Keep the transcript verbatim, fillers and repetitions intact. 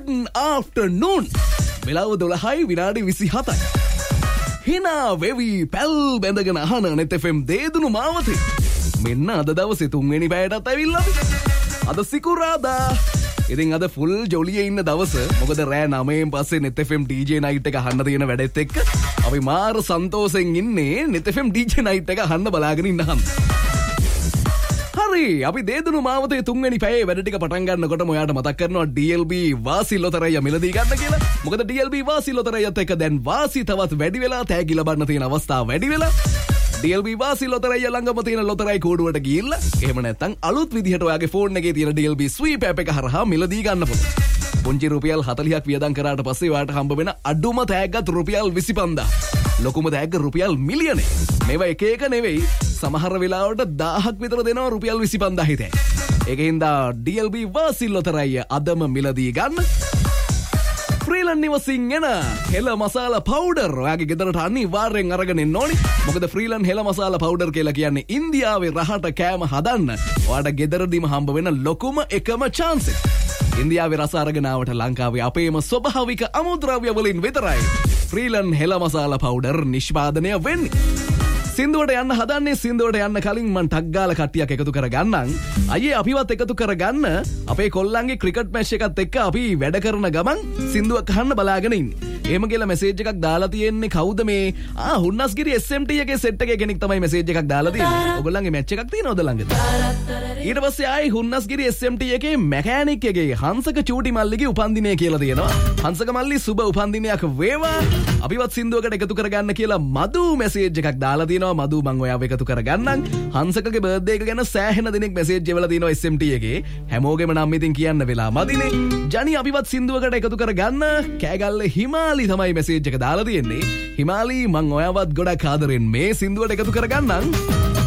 good afternoon. වෙලාව දොළහයි විනාඩි විසිහතයි. හිනා වෙවි පැල් බැඳගෙන අහන net F M දේදුණු මාවතේ. මෙන්න අද දවසේ තුන්වෙනි පැයටත් ඇවිල්ලා. අද සිකුරාදා. ඉතින් අද ෆුල් ජොලියේ ඉන්න දවස. මොකද රෑ නවයෙන් පස්සේ net F M D J night එක අහන්න තියෙන වැඩෙත් එක්ක අපි මාර සන්තෝෂෙන් ඉන්නේ net F M D J night එක අහන්න බලාගෙන ඉන්නහම්. හරි අපි දේදුණු මාවතේ තුන්වෙනි පැයේ වැඩ ටික පටන් ගන්නකොටම ඔයාට මතක් කරනවා D L B වාසි ලොතරැය මිලදී ගන්න කියලා. මොකද D L B වාසි ලොතරැයත් එක්ක දැන් වාසි තවත් වැඩි වෙලා තෑගි ලබන්න තියෙන අවස්ථා වැඩි වෙලා. D L B වාසි ලොතරැය ළඟම තියෙන ලොතරැයි කෝඩුවට ගිහිල්ලා එහෙම නැත්නම් අලුත් විදිහට ඔයාගේ ෆෝන් එකේ තියෙන D L B sweep app එක හරහා මිලදී ගන්න පුළුවන්. පුංචි රුපියල් හතළිහක් වියදම් කරාට පස්සේ ඔයාට හම්බ වෙන අඩුම තෑග්ගත් රුපියල් විසිපන්දාහක්. ලොකුම තෑග්ග රුපියල් මිලියනේ. මේවා එක එක නෙවෙයි. සමහර වෙලාවට දාහක් විතර දෙනවා රුපියල් විසිපන්දාහයි තෑග්ග. ඒකින්ද D L B වාසි ලොතරැය අදම මිලදී ගන්න. ෆ්‍රීලන් නිවසින් එන හෙළ මසාලා පවුඩර් ඔයාගේ ගෙදරට අනිවාර්යෙන් අරගෙන එන්න ඕනි. මොකද ෆ්‍රීලන් හෙළ මසාලා පවුඩර් කියලා කියන්නේ ඉන්දියාවේ රහට කෑම හදන්න ඔයාට ගෙදරදීම හම්බ වෙන ලොකුම එකම chance එක. ඉන්දියාවේ රස අරගෙන ආවට ලංකාවේ අපේම ස්වභාවික අමුද්‍රව්‍ය වලින් විතරයි ෆ්‍රීලන් හෙළ මසාලා පවුඩර් නිෂ්පාදනය වෙන්නේ. සින්දුවට යන්න හදන්නේ සින්දුවට යන්න කලින් මං ටක් ගාලා කට්ටියක් එකතු කරගන්නම්. අයියේ අපිවත් එකතු කරගන්න අපේ කොල්ලන්ගේ ක්‍රිකට් මැච් එකත් එක්ක අපි වැඩ කරන ගමන් සින්දුවක් අහන්න බලාගෙන ඉන්නේ. එහෙම කියලා මෙසේජ් එකක් දාලා තියෙන්නේ කවුද මේ? ආ හුන්නස්ගිරි S M T එකේ සෙට් එකේ කෙනෙක් තමයි මෙසේජ් එකක් දාලා තියෙන්නේ. ඔයගොල්ලන්ගේ මැච් එකක් තියෙනවද ළඟද? ඊට පස්සේ ආයි හුන්නස්ගිරි S M T එකේ මැකැනික් එකේ හංසක චූටි මල්ලිගේ උපන්දිනය කියලා තියෙනවා. හංසක මල්ලි සුබ උපන්දිනයක් වේවා. අපිවත් සින්දුවකට එකතු කරගන්න කියලා මදු මෙසේජ් එකක් දාලා තියෙනවා. මදු මං ඔයාව එකතු කරගන්නම්. හංසකගේ බර්ත්ඩේ එක ගැන සෑහෙන දිනක් මෙසේජ් එවලා තියෙනවා S M T එකේ. හැමෝගෙම නම් ඉතින් කියන්න වෙලා මදිනේ. ජනි අපිවත් සින්දුවකට එකතු කරගන්න. කෑගල්ලේ හිමාලි තමයි මෙසේජ් එක දාලා තියෙන්නේ. හිමාලි මං ඔයාවත් ගොඩක් ආදරෙන් මේ සින්දුවට එකතු කරගන්නම්.